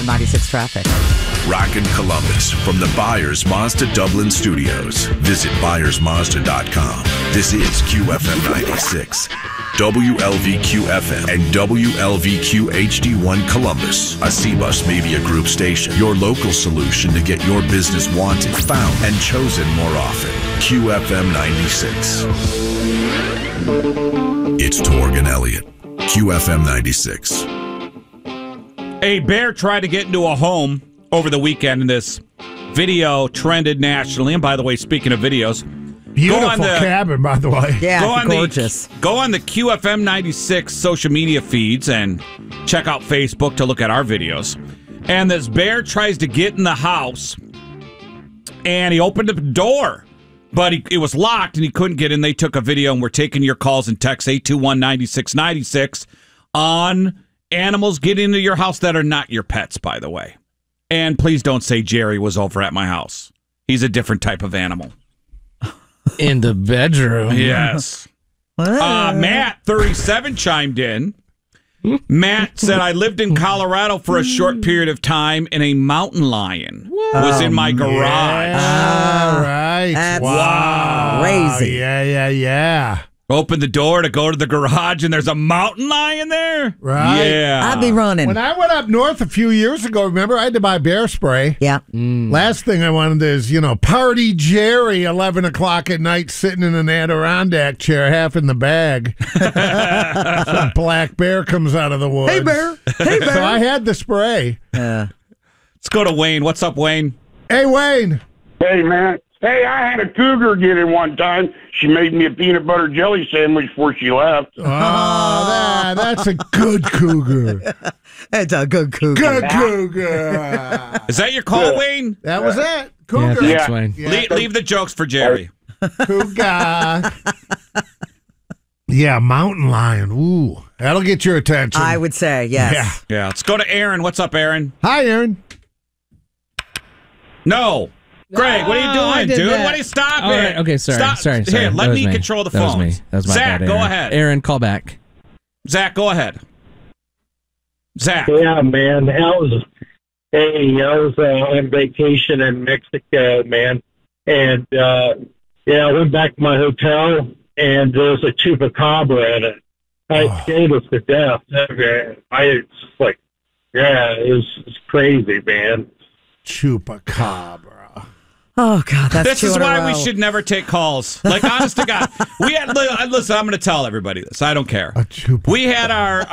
96 traffic. Rockin' Columbus from the Byers Mazda Dublin Studios. Visit ByersMazda.com. This is QFM 96, WLVQ-FM, and WLVQ HD1 Columbus. A C-Bus Media Group station. Your local solution to get your business wanted, found, and chosen more often. QFM 96. It's Torg and Elliott. QFM 96. A bear tried to get into a home over the weekend, and this video trended nationally. And by the way, speaking of videos, beautiful cabin, by the way. Yeah, gorgeous. Go on the QFM 96 social media feeds and check out Facebook to look at our videos. And this bear tries to get in the house, and he opened the door, but it was locked, and he couldn't get in. They took a video, and we're taking your calls and texts 821-9696 on animals getting into your house that are not your pets, by the way. And please don't say Jerry was over at my house. He's a different type of animal. In the bedroom. Yes. Matt, 37, chimed in. Matt said, I lived in Colorado for a short period of time, and a mountain lion was in my garage. All right. That's wow. crazy. Yeah. Open the door to go to the garage, and there's a mountain lion there? Right. Yeah. I'd be running. When I went up north a few years ago, remember, I had to buy bear spray. Yeah. Last thing I wanted is, Party Jerry, 11 o'clock at night, sitting in an Adirondack chair, half in the bag. Some black bear comes out of the woods. Hey, bear. Hey, bear. So I had the spray. Let's go to Wayne. What's up, Wayne? Hey, Wayne. Hey, man. Hey, I had a cougar get in one time. She made me a peanut butter jelly sandwich before she left. Oh, that's a good cougar. It's a good cougar. Good cougar. Is that your call, Wayne? That was it. Cougar. Yeah, thanks, Wayne. Yeah. Leave the jokes for Jerry. Cougar. Yeah, mountain lion. Ooh, that'll get your attention. I would say, yes. Yeah. Let's go to Aaron. What's up, Aaron? Hi, Aaron. No. Greg, what are you doing, dude? That. What are you stopping? All right, okay, sorry. Here, let me control the phone. That was me. That was my Zach, bad, go Aaron. ahead. Aaron, call back. Zach, go ahead. Zach. Yeah, man. I was on vacation in Mexico, man. And, I went back to my hotel, and there was a chupacabra in it. It scared us to death. It's crazy, man. Chupacabra. Oh, God, that's This is why we should never take calls. Like, honest to God. Listen, I'm going to tell everybody this. I don't care. We had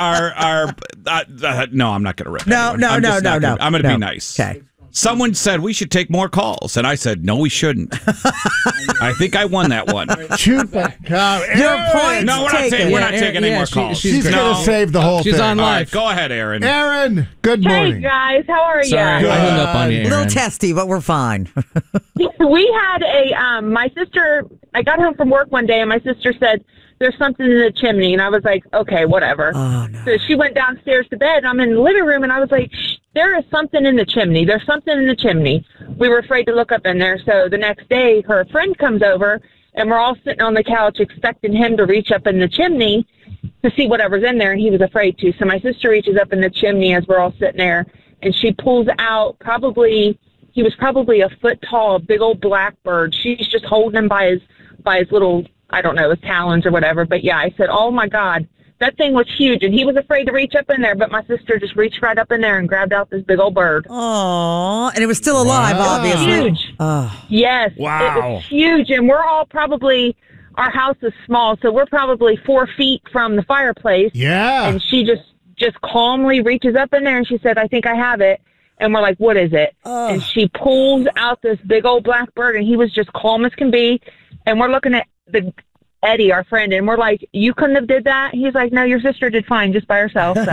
no, I'm not going to rip anyone. No. I'm going to be nice. Okay. Someone said we should take more calls, and I said, no, we shouldn't. I think I won that one. Chupacabra. Your point. No, we're not taking any more calls. She's going to save the whole thing. She's on All live. right, go ahead, Aaron. Aaron, good morning. Hey, guys. How are you? Sorry, I hung up on you, A Aaron. little testy, but we're fine. We had my sister, I got home from work one day, and my sister said, there's something in the chimney. And I was like, okay, whatever. Oh, no. So she went downstairs to bed, and I'm in the living room, and I was like, there is something in the chimney. There's something in the chimney. We were afraid to look up in there. So the next day, her friend comes over, and we're all sitting on the couch expecting him to reach up in the chimney to see whatever's in there, and he was afraid to. So my sister reaches up in the chimney as we're all sitting there, and she pulls out he was probably a foot tall, a big old blackbird. She's just holding him by his little, I don't know, his talons or whatever. But yeah, I said, oh my God, that thing was huge. And he was afraid to reach up in there, but my sister just reached right up in there and grabbed out this big old bird. Oh, and it was still alive, obviously. Huge. Oh. Yes. Wow. It was huge. And we're all our house is small, so we're probably 4 feet from the fireplace. Yeah. And she just calmly reaches up in there and she said, I think I have it. And we're like, what is it? And she pulls out this big old black bird, and he was just calm as can be. And we're looking at Eddie, our friend, and we're like, you couldn't have did that? He's like, no, your sister did fine just by herself. So.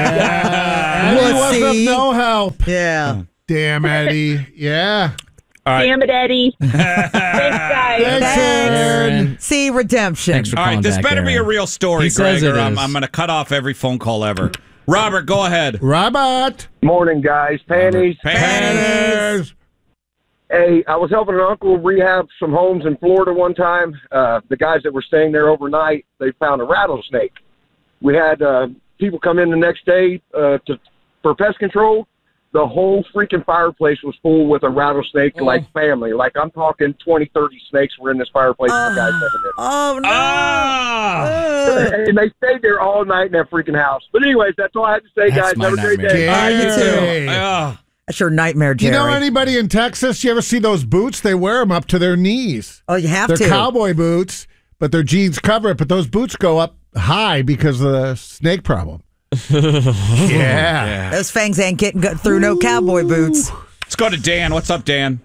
Eddie was of no help. Yeah. Damn, Eddie. Yeah. All right. Damn it, Eddie. Thanks, guys. Thanks, Aaron. See, redemption. Thanks for All calling right, this back, better be a Aaron. real story, He Greg, says it or I'm is. going to cut off every phone call ever. Robert, go ahead. Robert. Morning, guys. Panties. Panties. Hey, I was helping an uncle rehab some homes in Florida one time. The guys that were staying there overnight, they found a rattlesnake. We had people come in the next day for pest control. the whole freaking fireplace was full with a rattlesnake like family. Like I'm talking 20, 30 snakes were in this fireplace and the guys never did. Oh, no. And they stayed there all night in that freaking house. But anyways, that's all I had to say, That's guys. my Have a great day. Hey. That's your nightmare, You Jerry. know anybody in Texas? You ever see those boots? They wear them up to their knees. Oh, you have They're to. cowboy boots, but their jeans cover it. But those boots go up high because of the snake problem. Yeah. Those fangs ain't getting through no cowboy boots. Let's go to Dan. What's up, Dan?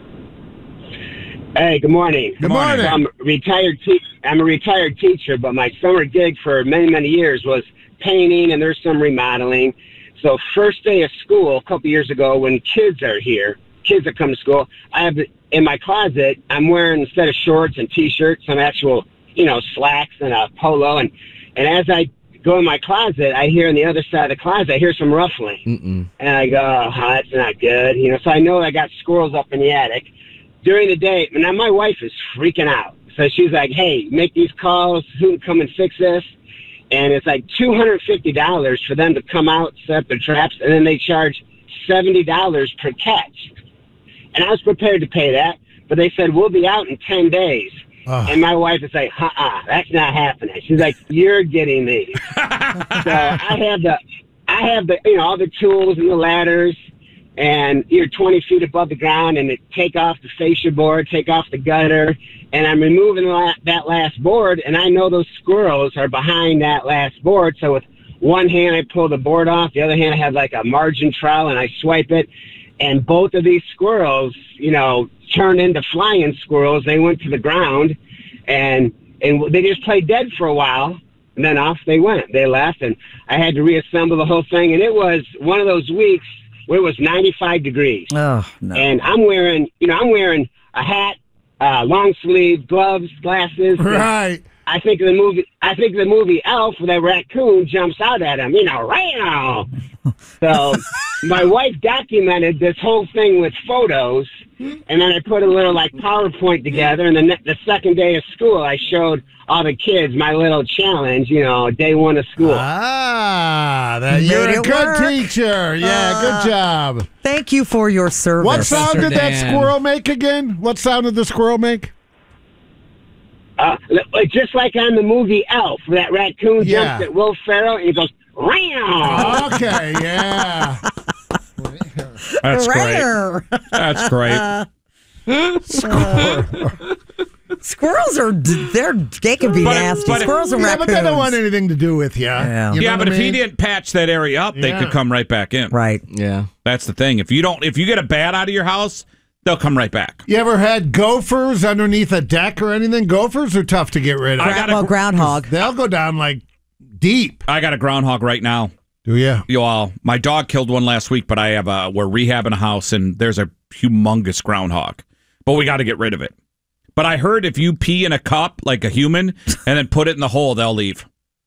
Hey, good morning. Good morning. I'm a retired teacher, but my summer gig for many, many years was painting, and there's some remodeling. So first day of school, a couple years ago, when kids are here, kids that come to school, I have in my closet, I'm wearing, instead of shorts and T-shirts, some actual, slacks and a polo. And as I go in my closet, I hear on the other side of the closet, I hear some ruffling. And I go, oh, that's not good. So I know I got squirrels up in the attic. During the day, now my wife is freaking out. So she's like, hey, make these calls, who can come and fix this? And it's like $250 for them to come out, set up their traps, and then they charge $70 per catch. And I was prepared to pay that, but they said, we'll be out in 10 days. And my wife is like, that's not happening. She's like, you're getting these. So I have the all the tools and the ladders, and you're 20 feet above the ground, and take off the fascia board, take off the gutter, and I'm removing that last board, and I know those squirrels are behind that last board. So with one hand, I pull the board off. The other hand, I have like a margin trowel, and I swipe it. And both of these squirrels, turned into flying squirrels. They went to the ground, and they just played dead for a while, and then off they went. They left, and I had to reassemble the whole thing. And it was one of those weeks where it was 95 degrees. Oh, no. And I'm wearing a hat, long sleeve, gloves, glasses. Right. I think of the movie Elf, where that raccoon jumps out at him, right. So my wife documented this whole thing with photos, and then I put a little PowerPoint together. And then the second day of school, I showed all the kids my little challenge, day one of school. You're a good work. teacher. Yeah, good job. Thank you for your service. What sound did that Dan. squirrel make again? What sound did the squirrel make? Just like on the movie Elf, where that raccoon jumps at Will Ferrell, and he goes, "Row." Okay, yeah. That's great. Rare. That's great. Squirrels they can be nasty. but- Squirrels and Yeah, raccoons. but they don't want anything to do with you. Yeah. You know Yeah, what but I if he mean? didn't patch that area up, they could come right back in. Right. Yeah. That's the thing. If you get a bat out of your house, they'll come right back. You ever had gophers underneath a deck or anything? Gophers are tough to get rid of. Groundhog. They'll go down deep. I got a groundhog right now. Do you? Well, my dog killed one last week, but we're rehabbing a house, and there's a humongous groundhog. But we got to get rid of it. But I heard if you pee in a cup like a human and then put it in the hole, they'll leave.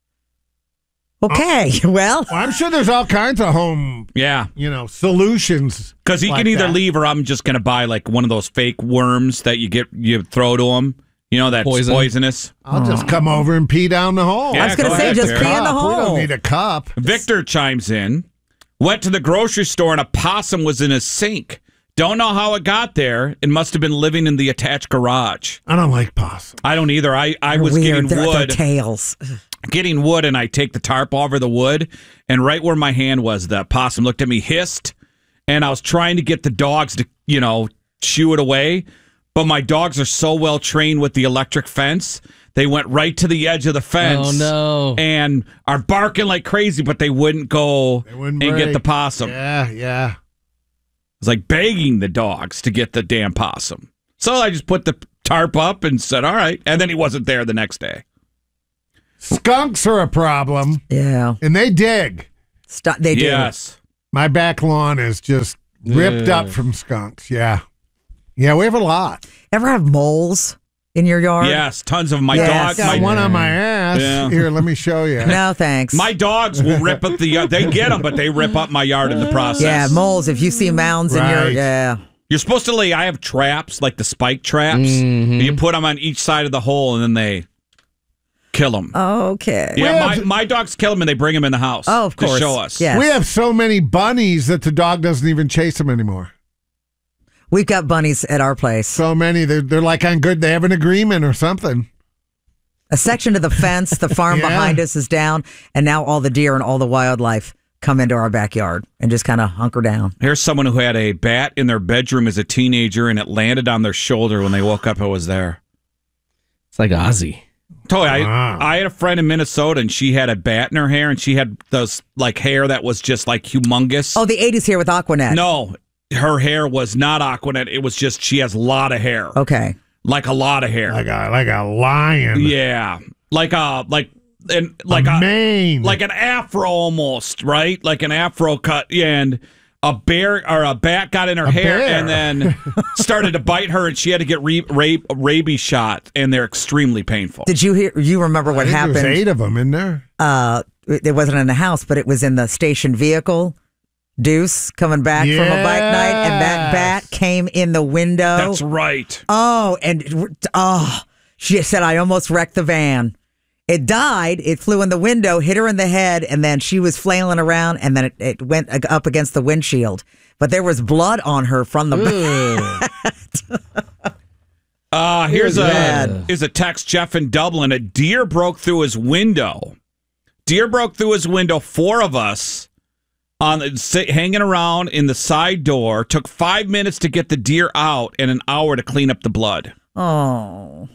Okay. Well, I'm sure there's all kinds of home, Yeah. solutions. Because he like can either that. leave, or I'm just going to buy like one of those fake worms that you throw to him. That's Poison. poisonous. I'll just come over and pee down the hole. Yeah, I was going go to say, ahead, just Derek. pee in the We don't hole. need a cup. Victor chimes in. Went to the grocery store and a possum was in his sink. Don't know how it got there. It must have been living in the attached garage. I don't like possum. I don't either. I was Weird. getting Their wood. tails. Getting wood, and I take the tarp over the wood, and right where my hand was, the possum looked at me, hissed, and I was trying to get the dogs to, shoo it away, but my dogs are so well trained with the electric fence, they went right to the edge of the fence. Oh, no. And are barking like crazy, but they wouldn't go and get break. the possum. Yeah. It's like begging the dogs to get the damn possum. So I just put the tarp up and said, all right, and then he wasn't there the next day. Skunks are a problem, Yeah. and they dig. They do. Yes. My back lawn is just ripped up from skunks. Yeah, we have a lot. Ever have moles in your yard? Yes, tons of my Yes. dog. Got one on my ass. Yeah. Here, let me show you. No, thanks. My dogs will rip up the yard. They get them, but they rip up my yard in the process. yeah, moles. If you see mounds in your, Right. yeah. You're supposed to I have traps, like the spike traps. And you put them on each side of the hole, and then they kill them. Okay. Yeah, my dogs kill them and they bring them in the house. Oh, of course. To show us. Yes. We have so many bunnies that the dog doesn't even chase them anymore. We've got bunnies at our place. So many. They're like on good. They have an agreement or something. A section of the fence, the farm Yeah. behind us is down, and now all the deer and all the wildlife come into our backyard and just kind of hunker down. Here's someone who had a bat in their bedroom as a teenager and it landed on their shoulder. When they woke up, it was there. It's like Ozzy. Totally. Wow. I had a friend in Minnesota and she had a bat in her hair and she had those like hair that was just like humongous. Oh, the 80s here with Aquanet. No, her hair was not Aquanet. It was just she has a lot of hair. Okay. Like a lot of hair. Like a lion. Yeah. Like a mane. like an afro almost, right? Like an afro cut, and a bear or a bat got in her hair bear. and then started to bite her, and she had to get rabies shot, and they're extremely painful. Did you hear? You remember what I think happened? There's 8 of them in there. It wasn't in the house, but it was in the station vehicle. Deuce coming back from a bike night, and that bat came in the window. That's right. She said, I almost wrecked the van. It died. It flew in the window, hit her in the head, and then she was flailing around, and then it went up against the windshield. But there was blood on her from the bat. Here's a text. Jeff in Dublin. A deer broke through his window. Four of us hanging around in the side door. Took 5 minutes to get the deer out and an hour to clean up the blood. Oh.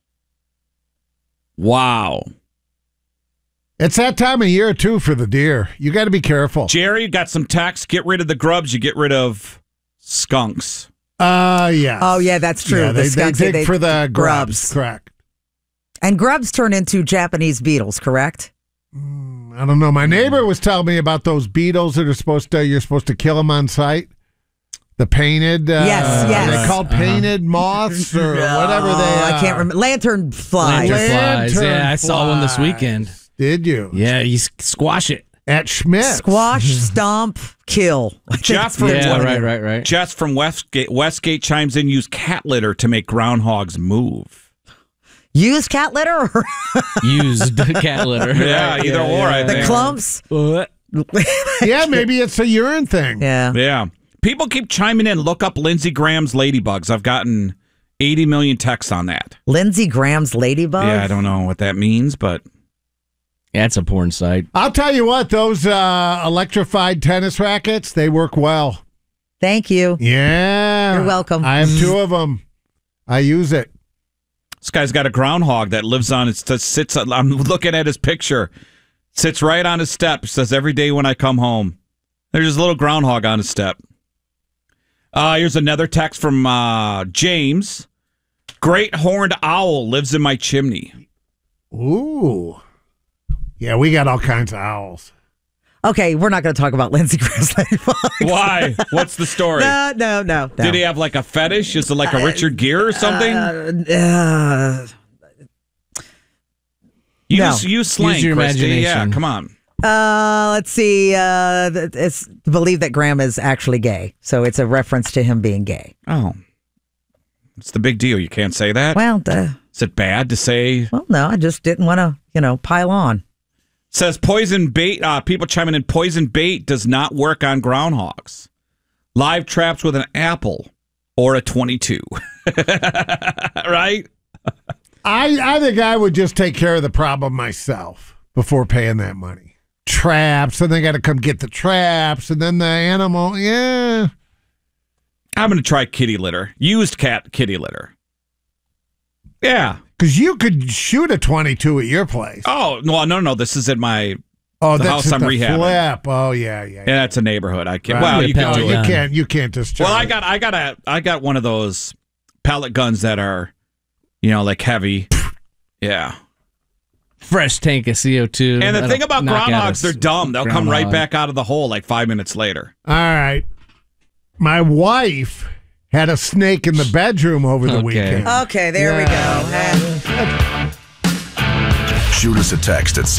Wow. It's that time of year, too, for the deer. You got to be careful. Jerry got some text. Get rid of the grubs. You get rid of skunks. Yes. Oh, yeah, that's true. Yeah, The they skunks, dig for the grubs. grubs. Correct. And grubs turn into Japanese beetles, correct? I don't know. My neighbor was telling me about those beetles that you're supposed to kill them on site. The painted, Yes. Are they called painted moths or whatever they are? I can't remember. Lantern flies. Lantern flies. Yeah, I saw one this flies. weekend. Did you? Yeah, you squash it. At Schmidt. Squash, stomp, kill. Jeff from right. Jess from Westgate chimes in. Use cat litter to make groundhogs move. Use cat litter? Or Used cat litter. Yeah, either or. I the think. clumps? Yeah, maybe it's a urine thing. Yeah. Yeah. People keep chiming in. Look up Lindsey Graham's ladybugs. I've gotten 80 million texts on that. Lindsey Graham's ladybug? Yeah, I don't know what that means, but Yeah, it's a porn site. I'll tell you what, those electrified tennis rackets, they work well. Thank you. Yeah. You're welcome. I have 2 of them. I use it. this guy's got a groundhog that lives on it. Sits. I'm looking at his picture. Sits right on his step. Says every day when I come home, there's a little groundhog on his step. Here's another text from James. Great horned owl lives in my chimney. Ooh. Yeah, we got all kinds of owls. Okay, we're not going to talk about Lindsey Graham's ladybug. Why? What's the story? No. Did he have like a fetish? Is it like a Richard Gere or something? Use slang, Use your Christy. Yeah, imagination. come on. Let's see. It's believed that Graham is actually gay, so it's a reference to him being gay. Oh. It's the big deal. You can't say that? Well, Is it bad to say? well, no, I just didn't want to, pile on. Says poison bait. People chiming in. Poison bait does not work on groundhogs. Live traps with an apple or a 22. Right? I think I would just take care of the problem myself before paying that money. Traps, and they got to come get the traps, and then the animal. Yeah. I'm going to try kitty litter. Used kitty litter. Yeah. Because you could shoot a 22 at your place. Oh, no. This is at my Oh, the that's house just I'm a rehabbing. flip. Oh, yeah. Yeah, that's a neighborhood. I can't. Right. Well, Yeah, you can pellet do it. gun. You can't discharge. Well, I got one of those pellet guns that are, like heavy. Yeah. Fresh tank of CO2. And the thing about Knock out groundhogs, a they're dumb. They'll come right groundhog. back out of the hole like 5 minutes later. All right. My wife had a snake in the bedroom over the Okay. weekend. Okay, there we go. Shoot us a text at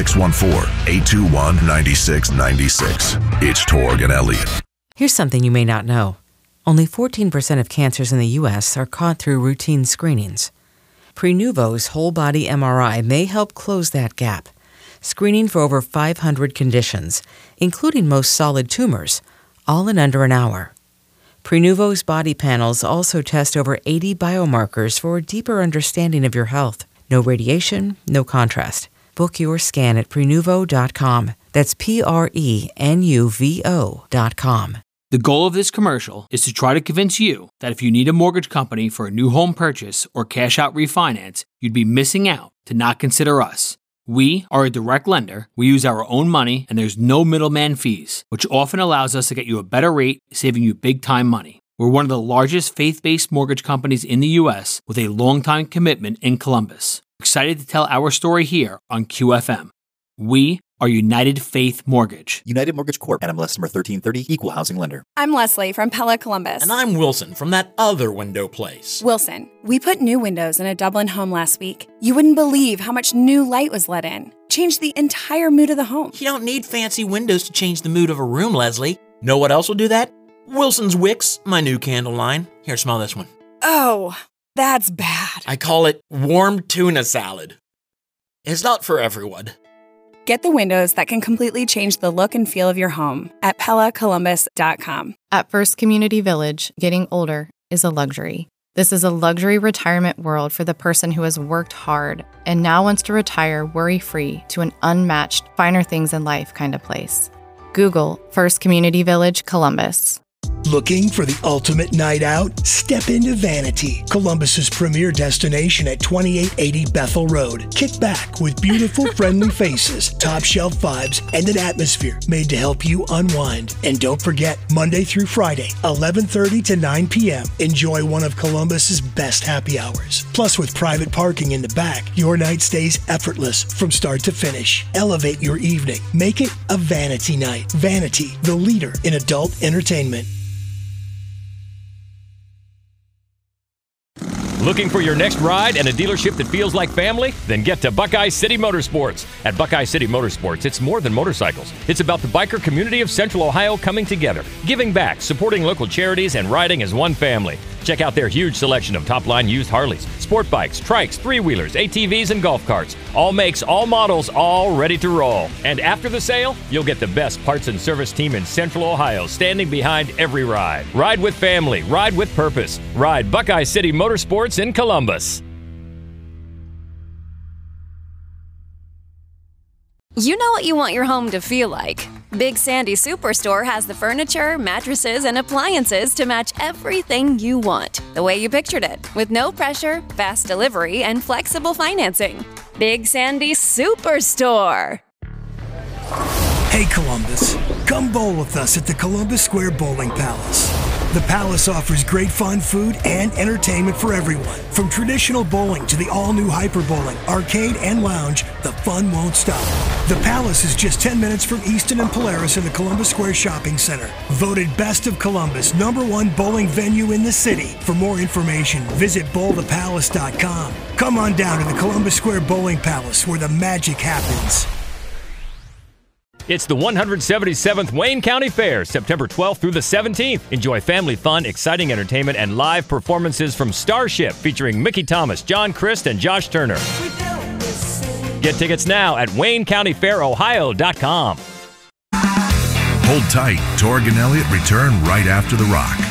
614-821-9696. It's Torg and Elliot. Here's something you may not know. Only 14% of cancers in the U.S. are caught through routine screenings. Prenuvo's whole-body MRI may help close that gap, screening for over 500 conditions, including most solid tumors, all in under an hour. Prenuvo's body panels also test over 80 biomarkers for a deeper understanding of your health. No radiation, no contrast. Book your scan at Prenuvo.com. That's Prenuvo.com. The goal of this commercial is to try to convince you that if you need a mortgage company for a new home purchase or cash out refinance, you'd be missing out to not consider us. We are a direct lender, we use our own money, and there's no middleman fees, which often allows us to get you a better rate, saving you big time money. We're one of the largest faith-based mortgage companies in the U.S. with a long-time commitment in Columbus. Excited to tell our story here on QFM. We are United Faith Mortgage. United Mortgage Corp. NMLS number 1330, Equal Housing Lender. I'm Leslie from Pella Columbus. And I'm Wilson from that other window place. Wilson, we put new windows in a Dublin home last week. You wouldn't believe how much new light was let in. Changed the entire mood of the home. You don't need fancy windows to change the mood of a room, Leslie. Know what else will do that? Wilson's Wicks, my new candle line. Here, smell this one. Oh, that's bad. I call it warm tuna salad. It's not for everyone. Get the windows that can completely change the look and feel of your home at PellaColumbus.com. At First Community Village, getting older is a luxury. This is a luxury retirement world for the person who has worked hard and now wants to retire worry-free to an unmatched, finer things in life kind of place. Google First Community Village, Columbus. Looking for the ultimate night out? Step into Vanity, Columbus's premier destination at 2880 Bethel Road. Kick back with beautiful, friendly faces, top shelf vibes, and an atmosphere made to help you unwind. And don't forget, Monday through Friday, 11:30 to 9 p.m., enjoy one of Columbus's best happy hours. Plus, with private parking in the back, your night stays effortless from start to finish. Elevate your evening. Make it a Vanity night. Vanity, the leader in adult entertainment. Looking for your next ride and a dealership that feels like family? Then get to Buckeye City Motorsports. At Buckeye City Motorsports, it's more than motorcycles. It's about the biker community of Central Ohio coming together, giving back, supporting local charities, and riding as one family. Check out their huge selection of top-line used Harleys, sport bikes, trikes, three-wheelers, ATVs, and golf carts. All makes, all models, all ready to roll. And after the sale, you'll get the best parts and service team in Central Ohio standing behind every ride. Ride with family. Ride with purpose. Ride Buckeye City Motorsports in Columbus. You know what you want your home to feel like. Big Sandy Superstore has the furniture, mattresses, and appliances to match everything you want, the way you pictured it, with no pressure, fast delivery, and flexible financing. Big Sandy Superstore. Hey Columbus, come bowl with us at the Columbus Square Bowling Palace. The Palace offers great fun, food, and entertainment for everyone. From traditional bowling to the all-new hyper bowling, arcade, and lounge, the fun won't stop. The Palace is just 10 minutes from Easton and Polaris in the Columbus Square Shopping Center. Voted Best of Columbus, #1 bowling venue in the city. For more information, visit bowlthepalace.com. Come on down to the Columbus Square Bowling Palace where the magic happens. It's the 177th Wayne County Fair, September 12th through the 17th. Enjoy family fun, exciting entertainment, and live performances from Starship featuring Mickey Thomas, John Christ, and Josh Turner. Get tickets now at WayneCountyFairOhio.com. Hold tight. Torg and Elliott return right after The Rock.